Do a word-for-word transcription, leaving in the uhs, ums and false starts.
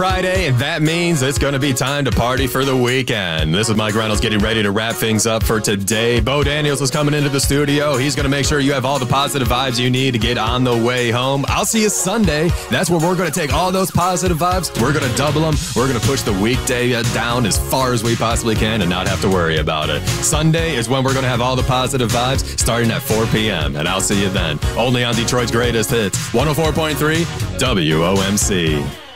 Friday, and that means it's going to be time to party for the weekend. This is Mike Reynolds getting ready to wrap things up for today. Bo Daniels is coming into the studio. He's going to make sure you have all the positive vibes you need to get on the way home. I'll see you Sunday. That's where we're going to take all those positive vibes. We're going to double them. We're going to push the weekday down as far as we possibly can and not have to worry about it. Sunday is when we're going to have all the positive vibes starting at four p.m. And I'll see you then. Only on Detroit's greatest hits, one oh four point three W O M C.